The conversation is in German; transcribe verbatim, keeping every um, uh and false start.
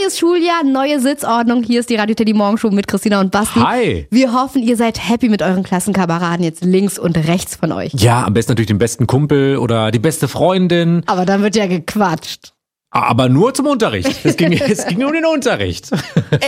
Neues Schuljahr, neue Sitzordnung. Hier ist die Radio Teddy Morgenshow mit Christina und Basti. Hi. Wir hoffen, ihr seid happy mit euren Klassenkameraden jetzt links und rechts von euch. Ja, am besten natürlich den besten Kumpel oder die beste Freundin. Aber dann wird ja gequatscht. Aber nur zum Unterricht. Es ging, es ging um den Unterricht.